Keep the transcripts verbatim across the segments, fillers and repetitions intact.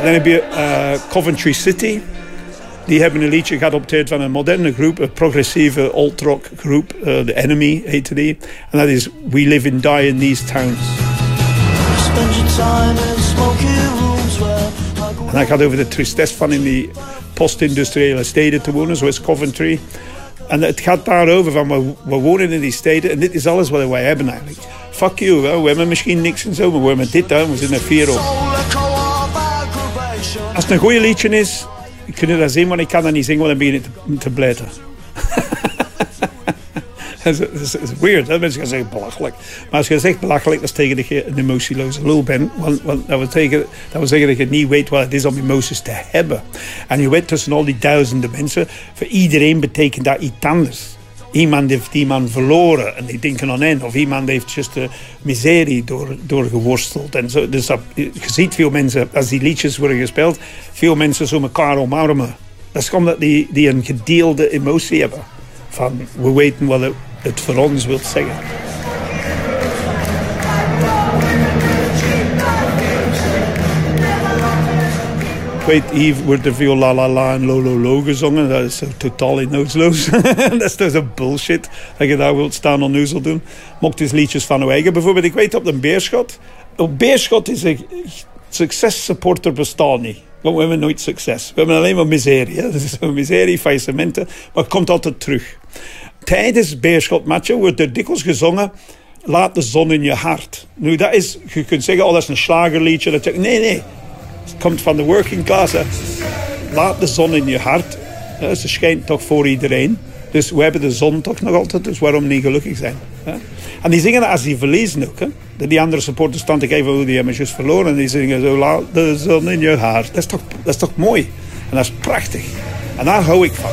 Dan heb je uh, Coventry City. Die hebben een liedje geadopteerd van een moderne groep, een progressieve alt-rock groep. Uh, The Enemy heette die. En dat is We Live and Die in These Towns. En dat gaat over de tristesse van in die post-industriële steden te wonen, zoals Coventry. En het gaat daarover van, we, we wonen in die steden en dit is alles wat wij hebben eigenlijk. Fuck you, hè. We hebben misschien niks en zo, maar we hebben dit, hè. We zitten er vier op. Als het een goede liedje is, kun je dat zien, maar ik kan dat niet zingen, want dan begin ik te, te blijten. Dat is, is weird, hè? Mensen gaan zeggen belachelijk. Maar als je zegt belachelijk, dat is tegen dat je een emotieloze lul bent. Want, want dat, wil tegen, dat wil zeggen dat je niet weet wat het is om emoties te hebben. En je weet tussen al die duizenden mensen, voor iedereen betekent dat iets anders. Iemand heeft iemand verloren en die denken aan hen. Of iemand heeft juist de miserie door, doorgeworsteld. En zo, dus dat, je ziet veel mensen, als die liedjes worden gespeeld, veel mensen zo elkaar omarmen. Dat is omdat die, die een gedeelde emotie hebben. Van, we weten wat het, het voor ons wil zeggen. Ik weet, hier wordt er veel la la la en lo lo lo gezongen. Dat is zo totaal inhoudsloos. Dat is toch zo bullshit. Dat je daar wilt staan onnozel doen. Mocht eens liedjes van uw eigen. Bijvoorbeeld, ik weet op de Beerschot. Op Beerschot is een successupporter bestaat niet. Want we hebben nooit succes. We hebben alleen maar miserie. Hè? Dat is zo'n miserie, faillissementen. Maar het komt altijd terug. Tijdens Beerschot-matchen wordt er dikwijls gezongen... Laat de zon in je hart. Nu, dat is... Je kunt zeggen, oh, dat is een slagerliedje. Dat, nee, nee. Het komt van de working class. Hè. Laat de zon in je hart. Ja, ze schijnt toch voor iedereen. Dus we hebben de zon toch nog altijd. Dus waarom niet gelukkig zijn? Hè? En die zingen dat als die verliezen ook. Hè. Die andere supporters staan te kijken hoe die hebben juist verloren. En die zingen zo, laat de zon in je hart. Dat is toch, dat is toch mooi? En dat is prachtig. En daar hou ik van.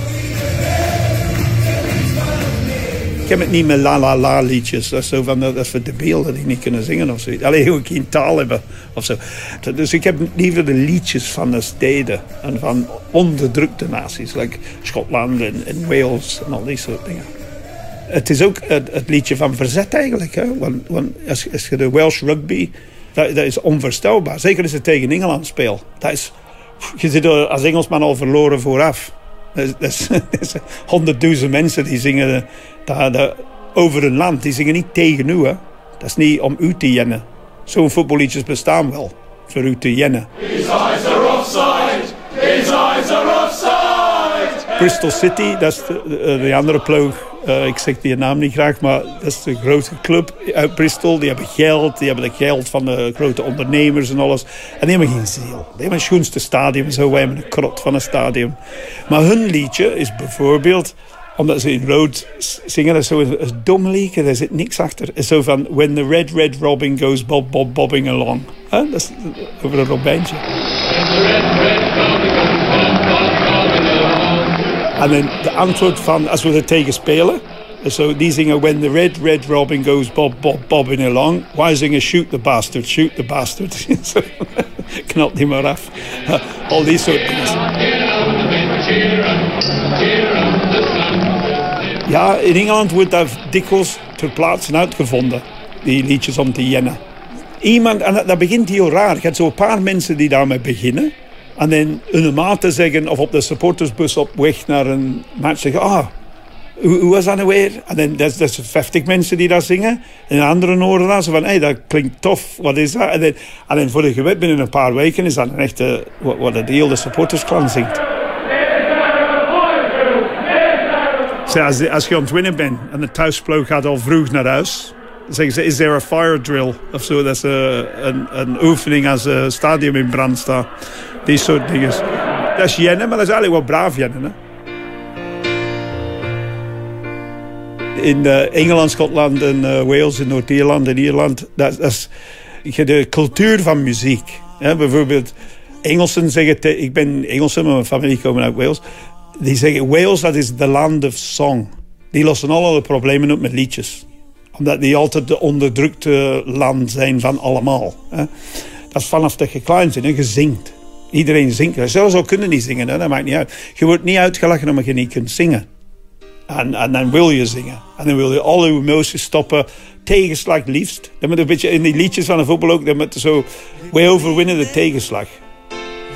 Ik heb het niet met la la la liedjes. Dat is, zo van, dat is voor de beelden die niet kunnen zingen of zoiets. Alleen hoe ik geen taal hebben of zo. Dus ik heb liever de liedjes van de steden. En van onderdrukte naties. Like Schotland en, en Wales en al die soort dingen. Het is ook het, het liedje van verzet eigenlijk. Hè? Want, want als, als je de Welsh rugby... Dat, dat is onvoorstelbaar. Zeker als je tegen Engeland speelt. Dat is, je zit er als Engelsman al verloren vooraf. Dat is, dat is, dat is honderdduizend mensen die zingen dat, dat, over een land. Die zingen niet tegen u. Hè. Dat is niet om u te jennen. Zo'n voetballiedjes bestaan wel. Voor u te jennen. His eyes are offside. His eyes are offside. Bristol City, dat is de, de andere ploeg. Uh, ik zeg die naam niet graag, maar dat is de grote club uit Bristol. Die hebben geld, die hebben het geld van de grote ondernemers en alles. En die hebben geen ziel. Die hebben het schoonste stadium. Zo, wij hebben een krot van een stadium. Maar hun liedje is bijvoorbeeld, omdat ze in rood zingen, dat is zo'n dom liedje, daar zit niks achter. Het is zo van, when the red, red robin goes bob, bob, bobbing along. Huh? Dat is over een robijntje. En dan de antwoord van, als we er tegen spelen, so die zingen, when the red, red robin goes bob, bob, bobbing along. Wij zingen, shoot the bastard, shoot the bastard. Knapt niet meer af. Uh, al die soort dingen. Ja, in Engeland wordt dat dikwijls ter plaatse uitgevonden. Die liedjes om te jennen. Iemand, en dat, dat begint heel raar. Je hebt zo'n paar mensen die daarmee beginnen. En dan hun maten zeggen, of op de supportersbus op weg naar een match zeggen, ah, hoe, hoe was dat nou weer? En dan dat is vijftig mensen die dat zingen. En de anderen horen dat, zo van, hé, hey, dat klinkt tof, wat is dat? En dan, en dan voor de gewet binnen een paar weken is dat een echte, wat, wat de hele supportersklan zingt. So, als, als je aan het winnen bent en de thuisploeg gaat al vroeg naar huis, dan zeggen ze, is there a fire drill? Of zo, dat is uh, een, een oefening als het stadium in brand staat. Die soort dingen. Dat is jennen, maar dat is eigenlijk wel braaf jennen. Hè? In uh, Engeland, Schotland en uh, Wales, in Noord-Ierland en Ierland, dat, dat is de cultuur van muziek. Hè? Bijvoorbeeld, Engelsen zeggen, te, ik ben Engelsen, maar mijn familie komen uit Wales. Die zeggen, Wales, dat is the land of song. Die lossen alle problemen op met liedjes. Omdat die altijd de onderdrukte land zijn van allemaal. Hè? Dat is vanaf dat je klein bent en je zingt. Iedereen zingt. Zelfs al kunnen niet zingen, hè? Dat maakt niet uit. Je wordt niet uitgelachen omdat je niet kunt zingen. En, en dan wil je zingen. En dan wil je al je emoties stoppen. Tegenslag liefst. Dat moet een beetje in die liedjes van de voetbal ook. Dat moet zo, wij overwinnen de tegenslag.